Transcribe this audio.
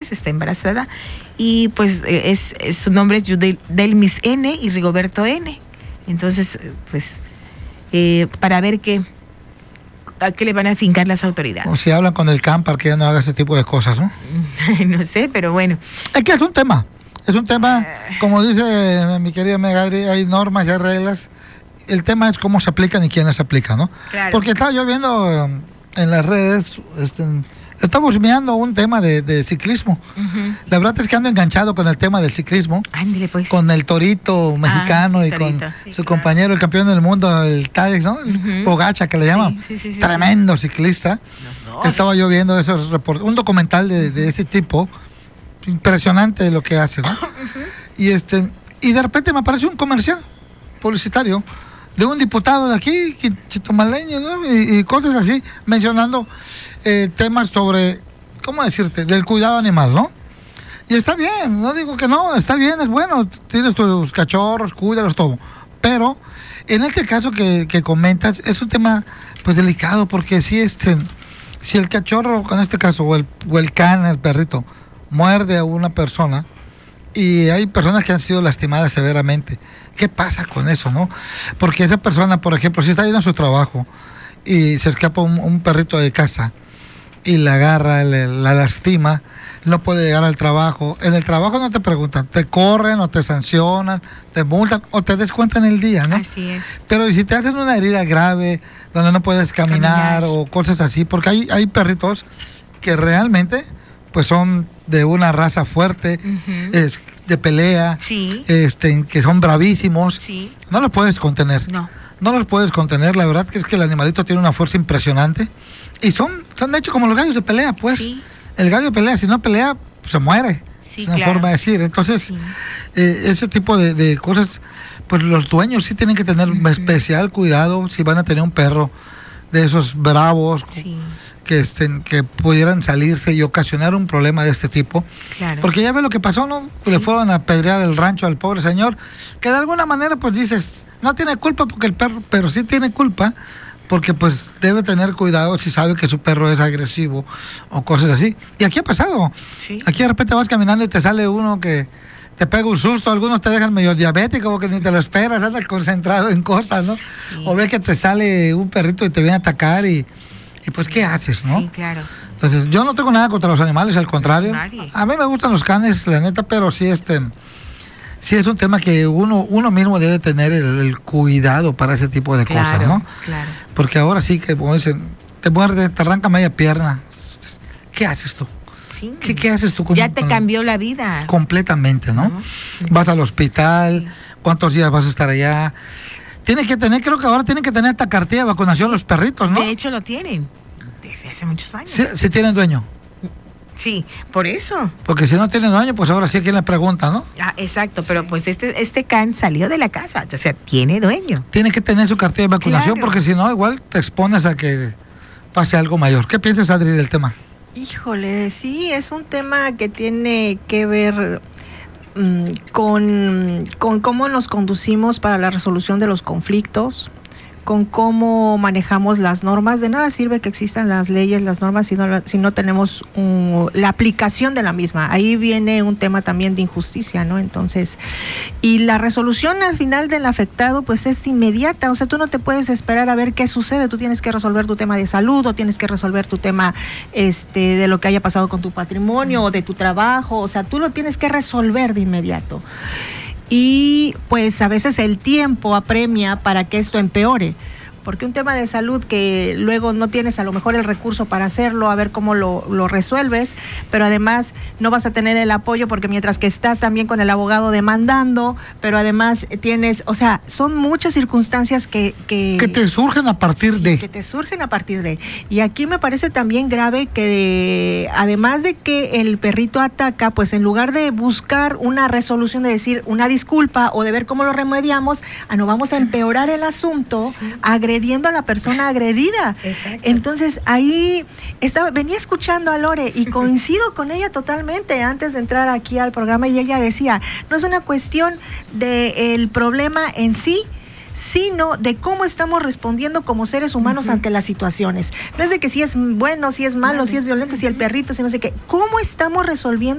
meses, está embarazada, y pues su nombre es Yudelmis N. y Rigoberto N. Entonces, pues, para ver a qué le van a fincar las autoridades. O si hablan con el CAN para que ella no haga ese tipo de cosas, ¿no? No sé, pero bueno. Es que es un tema, como dice mi querida Megadri, hay normas y hay reglas. El tema es cómo se aplican y quiénes aplican, ¿no? Claro. Porque estaba yo viendo en las redes, estamos mirando un tema de ciclismo. Uh-huh. La verdad es que ando enganchado con el tema del ciclismo. Ándale, pues. Con el Torito mexicano y Torito, con su compañero, el campeón del mundo, el Tadej, ¿no? Uh-huh. Pogačar, que le llaman. Sí, tremendo ciclista. Estaba yo viendo esos reportes, un documental de ese tipo, impresionante lo que hace, ¿no? Uh-huh. Y de repente me aparece un comercial publicitario de un diputado de aquí, chitomaleño, ¿no? Y cosas así, mencionando temas sobre, ¿cómo decirte?, del cuidado animal, ¿no? Y está bien, no digo que no, está bien, es bueno, tienes tus cachorros, cuídalos, todo. Pero en este caso que comentas, es un tema pues delicado, porque si el cachorro, en este caso, o el can, el perrito, muerde a una persona, y hay personas que han sido lastimadas severamente, ¿qué pasa con eso, no? Porque esa persona, por ejemplo, si está yendo a su trabajo y se escapa un perrito de casa y la agarra, la lastima, no puede llegar al trabajo. En el trabajo no te preguntan, te corren o te sancionan, te multan o te descuentan el día, ¿no? Así es. Pero si te hacen una herida grave, donde no puedes caminar o cosas así, porque hay perritos que realmente pues son de una raza fuerte, uh-huh. De pelea, sí. Que son bravísimos, sí. No los puedes contener. No los puedes contener, la verdad que es que el animalito tiene una fuerza impresionante y son de hecho como los gallos de pelea, pues. Sí. El gallo pelea, si no pelea, pues, se muere. Sí, es una forma de decir. Entonces, sí. Ese tipo de cosas, pues los dueños sí tienen que tener uh-huh. especial cuidado si van a tener un perro de esos bravos. Sí. Que pudieran salirse y ocasionar un problema de este tipo. Claro. Porque ya ves lo que pasó, ¿no? Sí. Le fueron a apedrear el rancho al pobre señor, que de alguna manera pues dices, no tiene culpa porque el perro, pero sí tiene culpa porque pues debe tener cuidado si sabe que su perro es agresivo o cosas así. Y aquí ha pasado. Sí. Aquí de repente vas caminando y te sale uno que te pega un susto, algunos te dejan medio diabético porque ni te lo esperas, andas concentrado en cosas, ¿no? Sí. O ves que te sale un perrito y te viene a atacar y pues, ¿qué haces, no? Sí, claro. Entonces, yo no tengo nada contra los animales, al contrario. Nadie. A mí me gustan los canes, la neta, pero sí, sí es un tema que uno mismo debe tener el cuidado para ese tipo de cosas, ¿no? Claro. Porque ahora sí que, como dicen, te muerde, te arranca media pierna. ¿Qué haces tú? Sí. ¿Qué haces tú? Ya te cambió la vida. Completamente, ¿no? Vas al hospital, sí. ¿Cuántos días vas a estar allá? Creo que ahora tienen que tener esta cartilla de vacunación los perritos, ¿no? De hecho lo tienen, desde hace muchos años. Sí tienen dueño. Sí, por eso. Porque si no tiene dueño, pues ahora sí que le pregunta, ¿no? Ah, exacto, pero pues este can salió de la casa, o sea, tiene dueño. Tiene que tener su cartilla de vacunación, claro. Porque si no, igual te expones a que pase algo mayor. ¿Qué piensas, Adri, del tema? Híjole, sí, es un tema que tiene que ver con cómo nos conducimos para la resolución de los conflictos, con cómo manejamos las normas. De nada sirve que existan las leyes, las normas, si no tenemos la aplicación de la misma. Ahí viene un tema también de injusticia, ¿no? Entonces, y la resolución al final del afectado pues es inmediata, o sea, tú no te puedes esperar a ver qué sucede, tú tienes que resolver tu tema de salud o tienes que resolver tu tema de lo que haya pasado con tu patrimonio o de tu trabajo, o sea, tú lo tienes que resolver de inmediato. Y pues a veces el tiempo apremia para que esto empeore, porque un tema de salud que luego no tienes a lo mejor el recurso para hacerlo, a ver cómo lo resuelves, pero además no vas a tener el apoyo porque mientras que estás también con el abogado demandando, pero además tienes, o sea, son muchas circunstancias que te surgen a partir de. Que te surgen a partir de. Y aquí me parece también grave que además de que el perrito ataca, pues en lugar de buscar una resolución, de decir una disculpa o de ver cómo lo remediamos, no vamos a empeorar el asunto, sí. Agrediendo a la persona agredida. Exacto. Entonces ahí venía escuchando a Lore y coincido con ella totalmente antes de entrar aquí al programa, y ella decía, no es una cuestión del problema en sí, sino de cómo estamos respondiendo como seres humanos ante las situaciones. No es de que si es bueno, si es malo, si es violento, si el perrito, si no sé qué. ¿Cómo estamos resolviendo